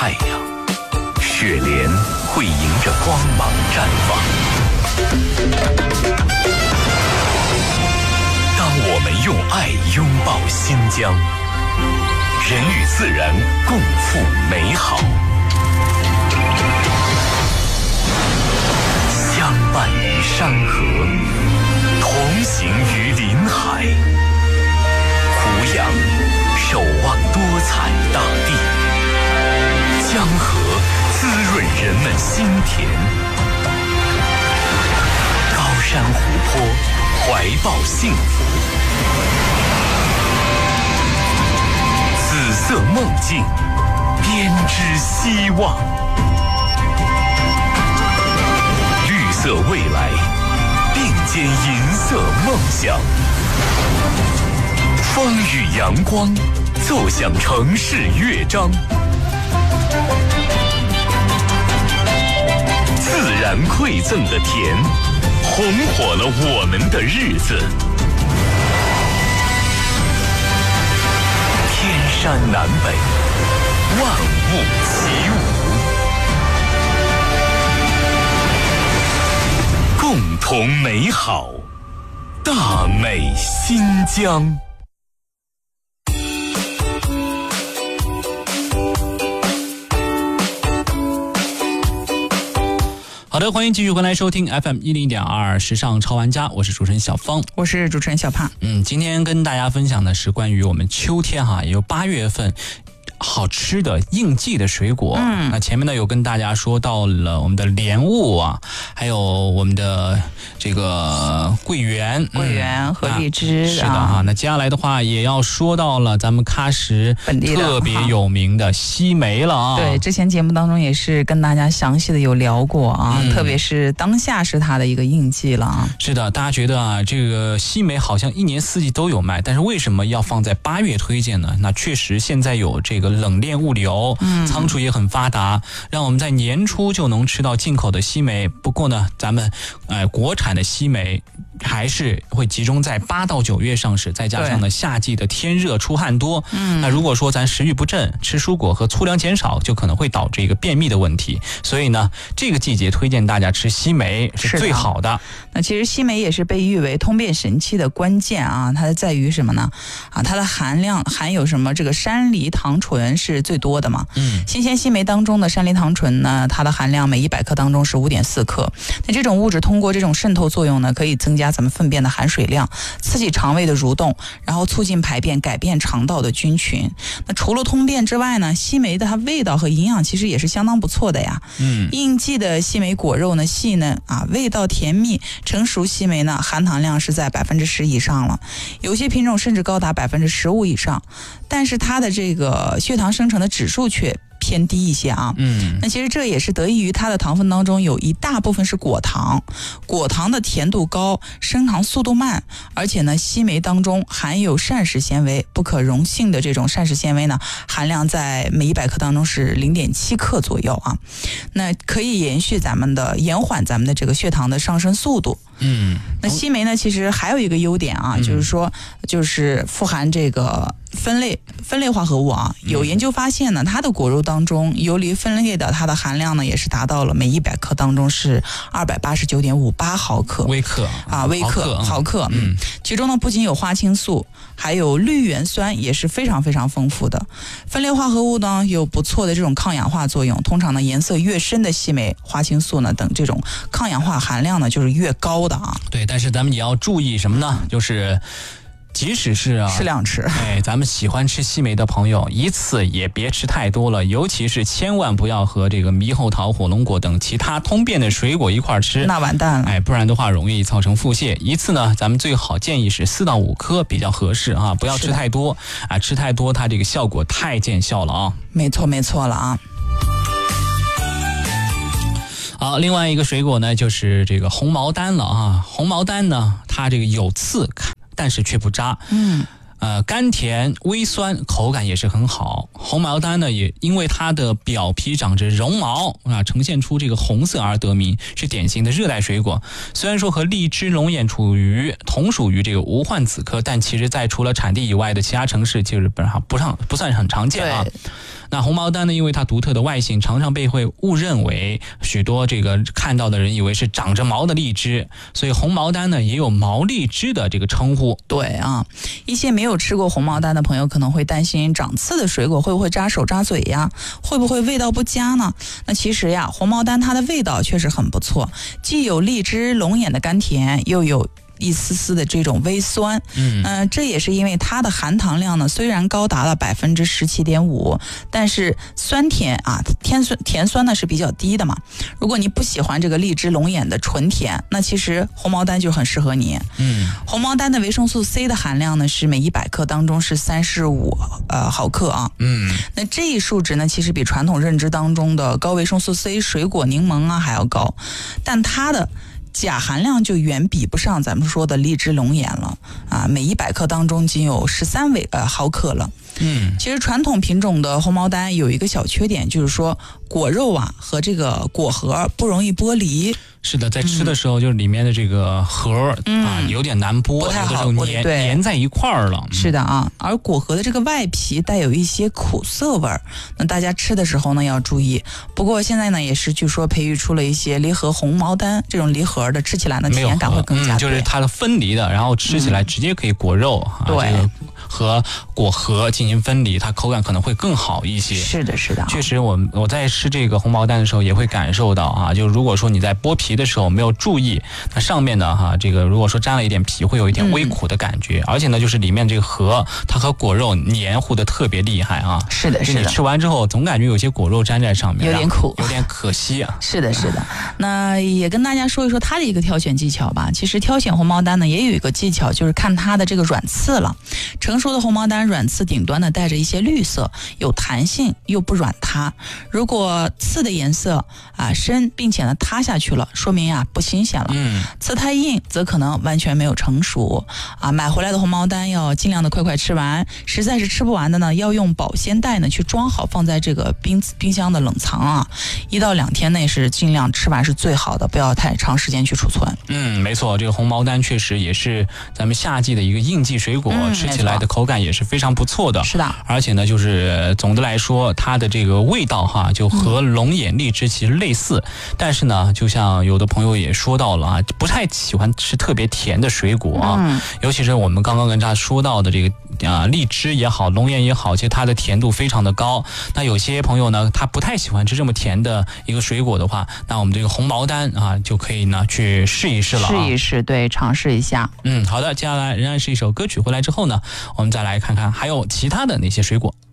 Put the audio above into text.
太阳，雪莲会迎着光芒绽放。当我们用爱拥抱新疆，人与自然共赴美好，相伴于山河，同行于林海，胡杨守望多彩大地，江河滋润人们心田，高山湖泊怀抱幸福，紫色梦境编织希望，绿色未来并肩银色梦想，风雨阳光奏响城市乐章，自然馈赠的甜红火了我们的日子。天山南北，万物齐舞，共同美好，大美新疆。好的，欢迎继续回来收听 FM10.2 时尚超玩家，我是主持人小芳， 我是主持人小胖。 今天跟大家分享的是关于我们秋天也有8月份好吃的应季的水果。那前面呢有跟大家说到了我们的莲雾啊，还有我们的这个桂圆和荔枝。 是的哈。那接下来的话也要说到了咱们喀什本地的特别有名的西梅了啊。 对，之前节目当中也是跟大家详细的有聊过啊，特别是当下是它的一个应季了啊。 是的，大家觉得这个西梅好像一年四季都有卖，但是为什么要放在8月推荐呢？那确实现在有这个冷链物流，仓储也很发达，让我们在年初就能吃到进口的西梅。不过呢，咱们国产的西梅还是会集中在8到9月上市，再加上呢夏季的天热出汗多，那如果说咱食欲不振，吃蔬果和粗粮减少，就可能会导致一个便秘的问题。所以呢，这个季节推荐大家吃西梅是最好的。 那其实西梅也是被誉为通便神器的关键啊，它在于什么呢？它的含有什么？这个山梨糖醇是最多的嘛。新鲜西梅当中的山梨糖醇呢，它的含量每100克当中是5.4克。那这种物质通过这种渗透作用呢，可以增加咱们粪便的含水量，刺激肠胃的蠕动，然后促进排便，改变肠道的菌群。那除了通便之外呢，西梅的它味道和营养其实也是相当不错的呀。应季的西梅果肉呢细嫩味道甜蜜，成熟西梅呢含糖量是在10%以上了，有些品种甚至高达15%以上，但是它的这个血糖生成的指数却偏低一些啊。那其实这也是得益于它的糖分当中有一大部分是果糖，果糖的甜度高，升糖速度慢，而且呢西梅当中含有膳食纤维，不可溶性的这种膳食纤维呢含量在每100克当中是0.7克左右啊。那可以延缓咱们的这个血糖的上升速度。那西梅呢其实还有一个优点啊，就是说就是富含这个酚类化合物啊。有研究发现呢，它的果肉当中游离酚类的它的含量呢也是达到了每100克当中是289.58毫克微克。其中呢不仅有花青素，还有绿原酸也是非常非常丰富的。酚类化合物呢有不错的这种抗氧化作用，通常呢颜色越深的西梅，花青素呢等这种抗氧化含量呢就是越高的啊。 对，但是咱们也要注意什么呢？就是即使是适量吃， 咱们喜欢吃西梅的朋友，一次也别吃太多了，尤其是千万不要和这个猕猴桃、火龙果等其他通便的水果一块吃， 那完蛋了。 不然的话容易造成腹泻。一次呢，咱们最好建议是4到5颗比较合适啊，不要吃太多吃太多它这个效果太见效了啊。 没错了啊。 好，另外一个水果呢就是这个红毛丹了啊。红毛丹呢，它这个有刺，但是却不扎。甘甜微酸，口感也是很好。 红毛丹呢，也因为它的表皮长着绒毛啊，呈现出这个红色而得名，是典型的热带水果。虽然说和荔枝、龙眼同属于这个无患子科，但其实在除了产地以外的其他城市，就是不算很常见啊。那红毛丹呢，因为它独特的外形，常常会误认为许多这个看到的人以为是长着毛的荔枝，所以红毛丹呢也有毛荔枝的这个称呼。 对啊，一些没有吃过红毛丹的朋友可能会担心长刺的水果会不会扎手扎嘴呀，会不会味道不佳呢？那其实呀，红毛丹它的味道确实很不错，既有荔枝、龙眼的甘甜，又有一丝丝的这种微酸，这也是因为它的含糖量呢，虽然高达了17.5%，但是酸甜啊，甜酸呢是比较低的嘛。如果你不喜欢这个荔枝、龙眼的纯甜，那其实红毛丹就很适合你。红毛丹的维生素 C 的含量呢是每100克当中是35毫克啊。那这一数值呢，其实比传统认知当中的高维生素 C 水果柠檬啊还要高，但它的钾含量就远比不上咱们说的荔枝、龙眼了啊，每100克当中仅有13毫克了。其实传统品种的红毛丹有一个小缺点，就是说果肉啊和这个果核不容易剥离。 是的，在吃的时候，就是里面的这个核啊有点难剥， 不太好有的时候粘在一块儿了。 是的啊，而果核的这个外皮带有一些苦涩味儿，那大家吃的时候呢要注意。不过现在呢也是据说培育出了一些离核红毛丹，这种离核的吃起来呢体验感会更加就是它的分离的，然后吃起来直接可以果肉对。 这个和果核进行分离，它口感可能会更好一些。 是的，是的， 确实我在吃这个红毛丹的时候也会感受到啊，就如果说你在剥皮的时候没有注意，那上面呢这个如果说沾了一点皮，会有一点微苦的感觉，而且呢就是里面这个核它和果肉黏糊的特别厉害啊。 是的，是的， 你吃完之后总感觉有些果肉沾在上面， 有点苦， 有点可惜啊。 是的，是的。那也跟大家说一说它的一个挑选技巧吧。其实挑选红毛丹呢也有一个技巧，就是看它的这个软刺了。成熟的红毛丹软刺顶端呢带着一些绿色，有弹性又不软塌。如果刺的颜色深，并且呢塌下去了，说明呀不新鲜了。刺太硬则可能完全没有成熟啊。买回来的红毛丹要尽量的快吃完，实在是吃不完的呢，要用保鲜袋呢去装好，放在这个冰箱的冷藏啊，1到2天内是尽量吃完是最好的，不要太长时间去储存。 没错，这个红毛丹确实也是咱们夏季的一个应季水果，吃起来的口感也是非常不错的。 是的， 而且呢，就是总的来说，它的这个味道就和龙眼、荔枝其实类似，但是呢，就像有的朋友也说到了不太喜欢吃特别甜的水果尤其是我们刚刚跟大家说到的这个荔枝也好，龙眼也好，其实它的甜度非常的高。那有些朋友呢，他不太喜欢吃这么甜的一个水果的话，那我们这个红毛丹就可以呢去试一试了。 试一试，对，尝试一下。 好的，接下来仍然是一首歌曲，回来之后呢，我们再来看看还有其他的哪些水果。